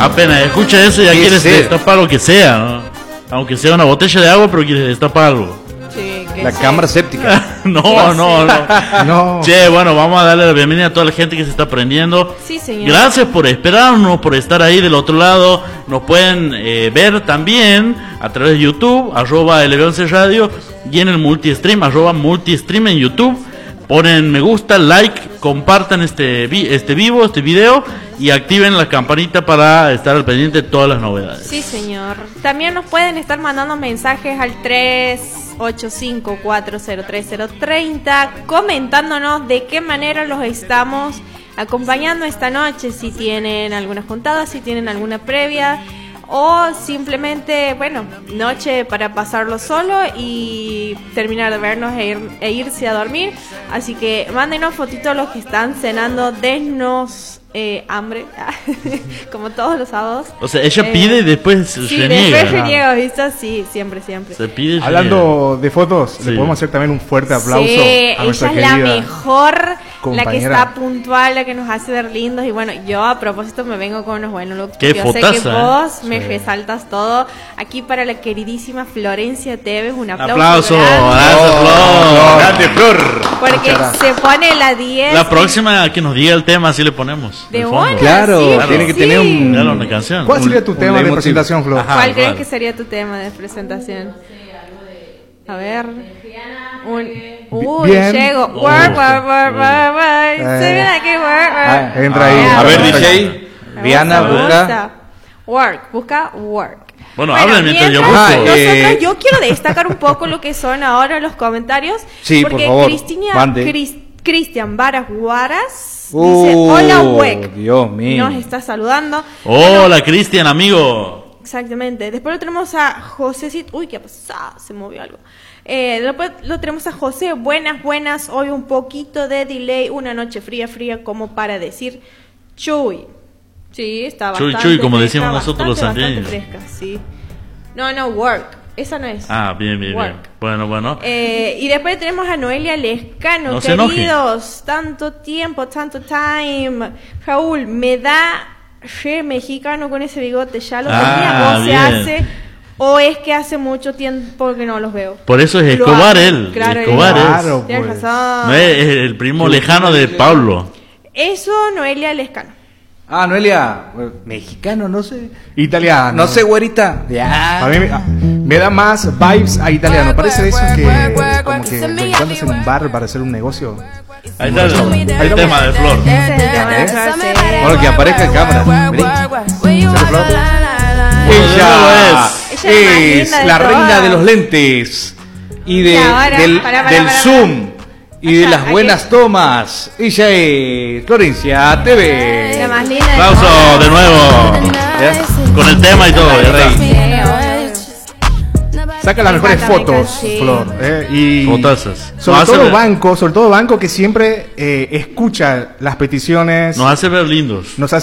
Apenas escucha eso y ya quieres destapar lo que sea, ¿no? Aunque sea una botella de agua, pero quieres destapar algo. Sí, La cámara séptica. No. Che, bueno, vamos a darle la bienvenida a toda la gente que se está prendiendo. Sí, señor. Gracias por esperarnos, por estar ahí del otro lado. Nos pueden ver también a través de YouTube, @LB11 Radio, y en el multistream, @multistream en YouTube. Ponen me gusta, like, compartan este video y activen la campanita para estar al pendiente de todas las novedades. Sí, señor. También nos pueden estar mandando mensajes al 385-403-030 comentándonos de qué manera los estamos acompañando esta noche, si tienen alguna juntada, si tienen alguna previa o simplemente, bueno, noche para pasarlo solo y terminar de vernos e irse a dormir. Así que mándenos fotitos los que están cenando, dennos hambre, como todos los sábados. O sea, ella pide y después se sí, reniega. Después reniega, ¿viste? Sí, siempre. Se pide. Hablando de fotos, le podemos hacer también un fuerte aplauso a nuestra ella es querida la mejor, compañera. la que está puntual, la que nos hace ver lindos. Y bueno, yo a propósito me vengo con unos buenos looks. Qué yo fotaza, sé que vos me resaltas todo. Aquí para la queridísima Florencia Teves, un aplauso. Grande Flor. Porque se pone la 10. La próxima que nos diga el tema, así le ponemos. De fondo. Claro, sí, tiene que tener una canción. ¿Cuál sería tu tema de presentación, Flor? Ajá, ¿Cuál crees que sería tu tema de presentación? A ver. Bien. Llego. Work. Se viene aquí, work. Entra ahí. A ver, DJ. Rihanna, busca work. Bueno, hablen mientras yo busco. Nosotros, yo quiero destacar un poco lo que son ahora los comentarios. Sí, porque por favor, Cristian Varas Guaras dice: hola, Wek. Dios mío. Nos está saludando. Hola, Cristian, amigo. Exactamente. Después lo tenemos a José. Uy, ¿qué ha pasado? Se movió algo. Después lo tenemos a José. Buenas. Hoy un poquito de delay. Una noche fría, como para decir Chuy. Sí, está bastante. Chuy, como decimos nosotros los santiagueños. Fresca, sí. No, work. Esa no es. Ah, bien. Bueno. Y después tenemos a Noelia Lescano. No queridos, tanto tiempo, tanto time. Raúl, me da mexicano con ese bigote. Ya lo tenía, o se hace, o es que hace mucho tiempo que no los veo. Por eso es Escobar él. Claro, Escobar es. Tienes razón. No es el primo lejano de Pablo. Eso, Noelia Lescano. Noelia, mexicano, no sé. Italiano. No sé, güerita. A mí me da más vibes a italiano. Parece de eso que como que lo encuentras en un bar para hacer un negocio. Ahí está el tema de Flor. Bueno, que aparezca en cámara. Ella es la reina de los lentes y del zoom y de las buenas tomas. Ella es Florencia TV. La más linda. Aplauso de nuevo. Con el tema y todo. Saca las mejores fotos, Flor. Y fotazas. Sobre todo Banco que siempre escucha las peticiones. Nos hace ver lindos. Nos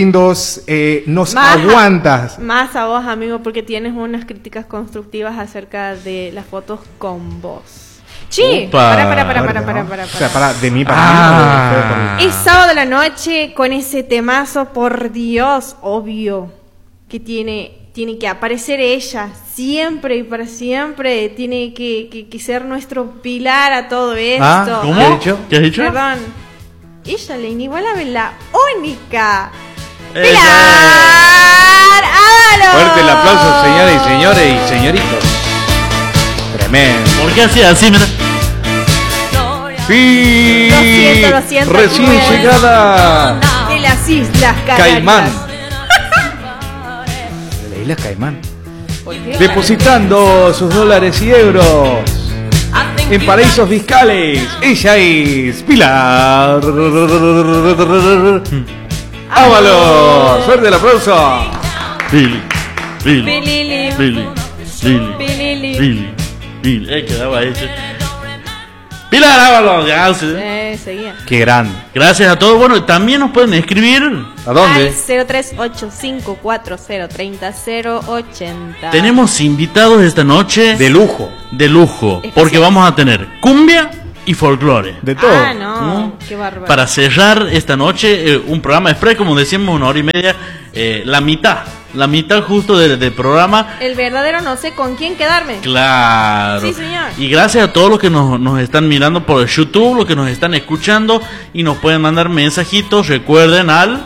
aguantas. Más a vos, amigo, porque tienes unas críticas constructivas acerca de las fotos con vos. Sí, para. O sea, de mí para mí. Es sábado de la noche con ese temazo, por Dios, obvio, que tiene que aparecer ella, siempre y para siempre, tiene que ser nuestro pilar a todo esto. ¿Cómo? ¿Qué has dicho? Perdón. Ella, la inigualable, la única. ¡Pilar! ¡Hágalo! Fuerte el aplauso, señores y señores y señoritos. Tremendo. ¿Por qué hacía así, mira? Sí. Lo siento. Recién llegada de las Islas Canarias. Caimán. De las Islas Caimán. Depositando sus dólares y euros en paraísos fiscales. Ella es Pilar Ábalos. Suerte el aplauso. Billy. Quedaba hecho. Pilar Ábalos, ya. Seguía. Qué grande. Gracias a todos. Bueno, también nos pueden escribir. ¿A dónde? Al 0385403080. Tenemos invitados esta noche. De lujo. Porque vamos a tener cumbia y folclore. De todo. No, qué bárbaro. Para cerrar esta noche, un programa express, como decíamos, 1 hora y media. la mitad justo del programa. El verdadero no sé con quién quedarme. Claro. Sí, señor. Y gracias a todos los que nos están mirando por YouTube, los que nos están escuchando y nos pueden mandar mensajitos, recuerden al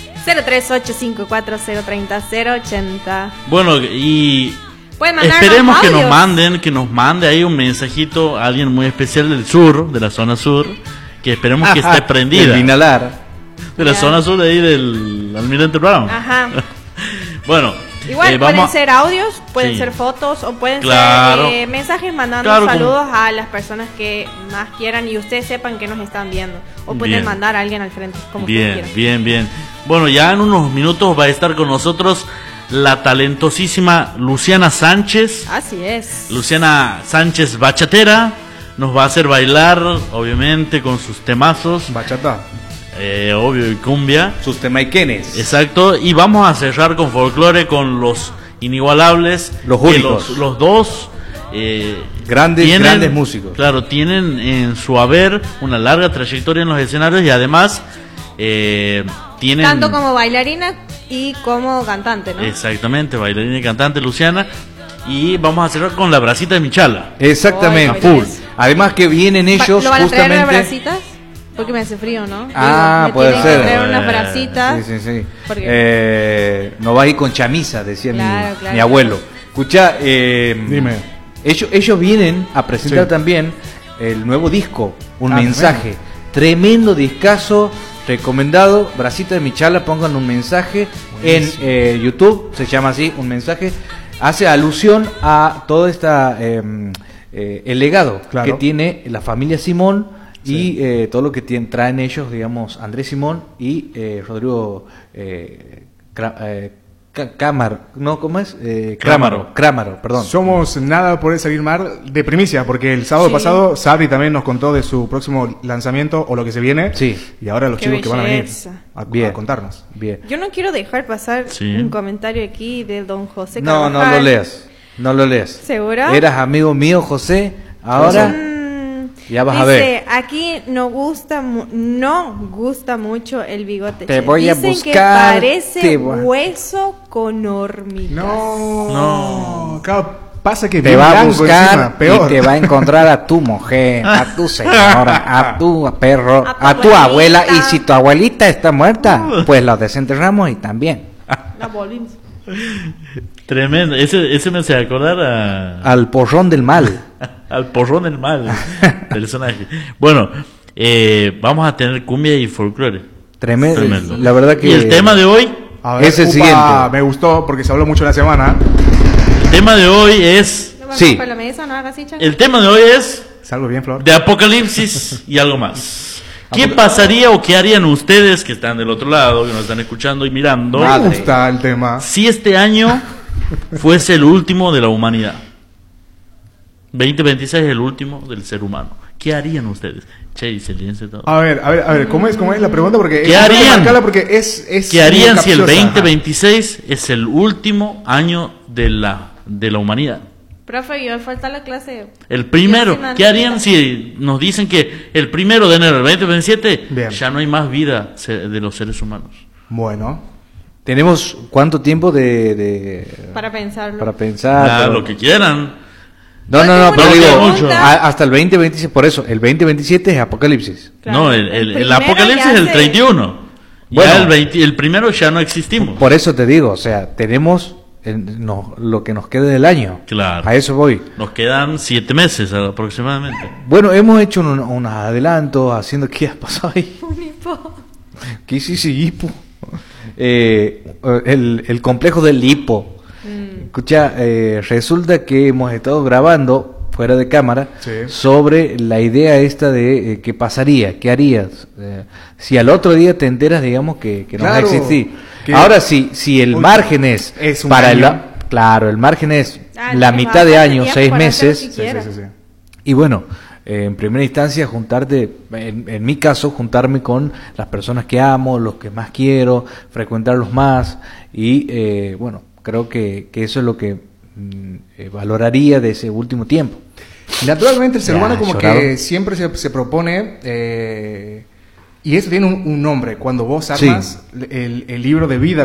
0385403080. Bueno, y esperemos que nos mande ahí un mensajito a alguien muy especial del sur, de la zona sur, que esperemos que esté prendida. El Vinalar. De la zona sur de ahí del Almirante Brown. Ajá. Bueno, igual pueden ser audios, pueden ser fotos o pueden ser mensajes mandando saludos a las personas que más quieran y ustedes sepan que nos están viendo. O pueden mandar a alguien al frente, como quieran. Bien. Bueno, ya en unos minutos va a estar con nosotros la talentosísima Luciana Sánchez. Así es. Luciana Sánchez bachatera. Nos va a hacer bailar, obviamente, con sus temazos. Bachata. Obvio, y cumbia. Sus temaiquenes. Exacto. Y vamos a cerrar con folclore, con los inigualables. Los únicos. Los dos. Grandes músicos. Claro, tienen en su haber una larga trayectoria en los escenarios y además tienen... Tanto como bailarina y como cantante, ¿no? Exactamente, bailarina y cantante Luciana. Y vamos a cerrar con la bracita de Michala. Exactamente, full. Además que vienen ellos ¿Lo van a traer justamente... las bracitas? Porque me hace frío, ¿no? Puede ser. Que traer unas bracitas. Sí. No va a ir con chamisa, decía claro, mi abuelo. Escucha, dime. Ellos vienen a presentar también el nuevo disco, Un Mensaje. Tremendo discazo, recomendado. Bracita de Michala, pongan un mensaje. Buenísimo. En YouTube, se llama así, Un Mensaje. Hace alusión a todo el legado que tiene la familia Simón y todo lo que traen ellos, digamos, Andrés Simón y Rodrigo Crámaro, perdón. Somos Nada Puede Salir Mal de primicia, porque el sábado pasado Sabri también nos contó de su próximo lanzamiento o lo que se viene. Sí. Y ahora los chicos que van a venir a contarnos. Bien. Yo no quiero dejar pasar un comentario aquí de don José Carvajal. No lo leas. ¿Seguro? Eras amigo mío, José. Ahora ya vas a ver. Dice, aquí no gusta mucho el bigote. Te voy a buscar. Dicen que parece hueso con hormigas. No. Claro, pasa que te va a buscar encima, peor. Y te va a encontrar a tu mujer, a tu señora, a tu perro, a tu abuela. Y si tu abuelita está muerta, pues la desenterramos y también. La volvimos. Tremendo, ese me hace acordar al porrón del mal. Al porrón del mal del personaje. Bueno, vamos a tener cumbia y folclore. Tremendo. La verdad que... Y el tema de hoy es el siguiente. Me gustó porque se habló mucho la semana. El tema de hoy es... El tema de hoy es... Salgo bien, Flor. De Apocalipsis y algo más. ¿Qué pasaría o qué harían ustedes que están del otro lado, que nos están escuchando y mirando? Me gusta el tema. Si este año fuese el último de la humanidad. 2026 es el último del ser humano. ¿Qué harían ustedes? Che, silencio todo. A ver, ¿cómo es la pregunta? Porque ¿qué harían? Porque ¿Qué harían si el 2026 es el último año de la humanidad? Profe, yo falta la clase. El primero, ¿qué harían si nos dicen que el 1 de enero del 2027 ya no hay más vida de los seres humanos? Bueno, tenemos ¿cuánto tiempo para pensarlo? Para pensar. Lo que quieran. No, pero digo, hasta el 2026, por eso, el 2027 es Apocalipsis. Claro. No, el Apocalipsis es el 31. Bueno, ya el primero ya no existimos. Por eso te digo, o sea, tenemos lo que nos queda del año. Claro. A eso voy. Nos quedan 7 meses aproximadamente. Bueno, hemos hecho unos adelantos haciendo qué ha pasado ahí. Un hipo. ¿Qué es ese hipo? El complejo del hipo. Escucha, resulta que hemos estado grabando fuera de cámara sobre la idea esta de qué pasaría, qué harías si al otro día te enteras, digamos, que no va a existir. Ahora si el margen es para el margen es la mitad de año, 6 meses. Y bueno, en primera instancia juntarte, en mi caso, juntarme con las personas que amo, los que más quiero, frecuentarlos más y bueno, creo que eso es lo que valoraría de ese último tiempo. Naturalmente el ser humano como que siempre se propone, y eso tiene un nombre, cuando vos armas el libro de vida